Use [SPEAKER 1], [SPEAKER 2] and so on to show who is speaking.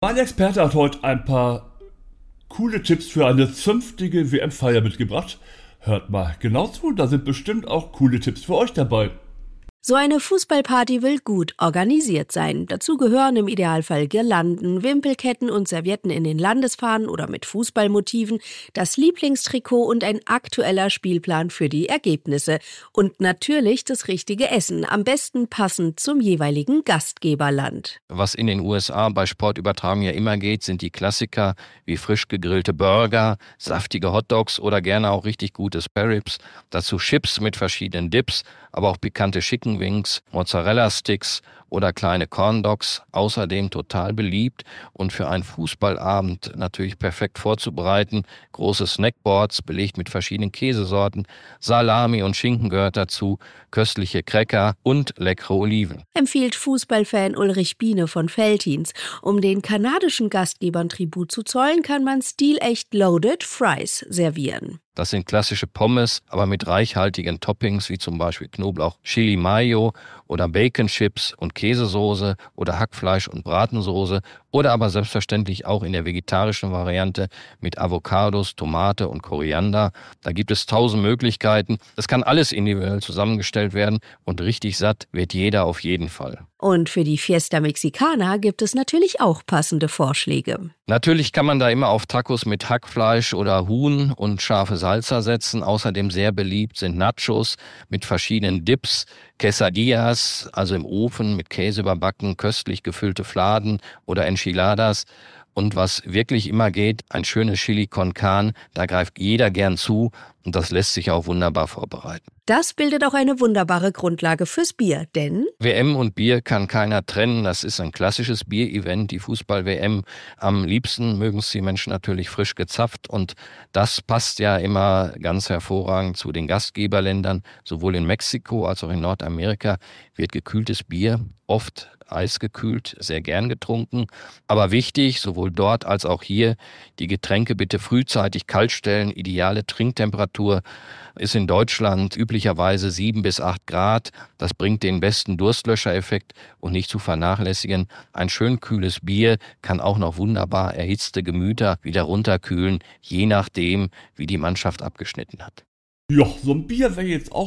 [SPEAKER 1] Mein Experte hat heute ein paar coole Tipps für eine zünftige WM-Feier mitgebracht. Hört mal genau zu, da sind bestimmt auch coole Tipps für euch dabei.
[SPEAKER 2] So eine Fußballparty will gut organisiert sein. Dazu gehören im Idealfall Girlanden, Wimpelketten und Servietten in den Landesfahnen oder mit Fußballmotiven, das Lieblingstrikot und ein aktueller Spielplan für die Ergebnisse. Und natürlich das richtige Essen, am besten passend zum jeweiligen Gastgeberland.
[SPEAKER 3] Was in den USA bei Sportübertragungen ja immer geht, sind die Klassiker wie frisch gegrillte Burger, saftige Hotdogs oder gerne auch richtig gute Spare-Ribs. Dazu Chips mit verschiedenen Dips, aber auch pikante Chicken Wings, Mozzarella-Sticks oder kleine Corn Dogs. Außerdem total beliebt und für einen Fußballabend natürlich perfekt vorzubereiten. Große Snackboards, belegt mit verschiedenen Käsesorten, Salami und Schinken gehört dazu, köstliche Cracker und leckere Oliven.
[SPEAKER 2] Empfiehlt Fußballfan Ulrich Biene von Veltins. Um den kanadischen Gastgebern Tribut zu zollen, kann man stilecht Loaded Fries servieren.
[SPEAKER 3] Das sind klassische Pommes, aber mit reichhaltigen Toppings wie zum Beispiel Knoblauch, Chili Mayo oder Bacon Chips und Käsesoße oder Hackfleisch und Bratensoße oder aber selbstverständlich auch in der vegetarischen Variante mit Avocados, Tomate und Koriander. Da gibt es 1000 Möglichkeiten. Das kann alles individuell zusammengestellt werden und richtig satt wird jeder auf jeden Fall.
[SPEAKER 2] Und für die Fiesta Mexicana gibt es natürlich auch passende Vorschläge.
[SPEAKER 3] Natürlich kann man da immer auf Tacos mit Hackfleisch oder Huhn und scharfe Salsa setzen. Außerdem sehr beliebt sind Nachos mit verschiedenen Dips, Quesadillas, also im Ofen mit Käse überbacken, köstlich gefüllte Fladen oder Enchiladas. Und was wirklich immer geht, ein schönes Chili con Carne, da greift jeder gern zu und das lässt sich auch wunderbar vorbereiten.
[SPEAKER 2] Das bildet auch eine wunderbare Grundlage fürs Bier, denn
[SPEAKER 3] WM und Bier kann keiner trennen. Das ist ein klassisches Bierevent, die Fußball-WM. Am liebsten mögen es die Menschen natürlich frisch gezapft und das passt ja immer ganz hervorragend zu den Gastgeberländern. Sowohl in Mexiko als auch in Nordamerika wird gekühltes Bier, oft eisgekühlt, sehr gern getrunken. Aber wichtig, sowohl dort als auch hier, die Getränke bitte frühzeitig kalt stellen. Ideale Trinktemperatur ist in Deutschland üblicherweise 7 bis 8 Grad. Das bringt den besten Durstlöschereffekt und nicht zu vernachlässigen. Ein schön kühles Bier kann auch noch wunderbar erhitzte Gemüter wieder runterkühlen, je nachdem, wie die Mannschaft abgeschnitten hat.
[SPEAKER 1] Ja, so ein Bier wäre jetzt auch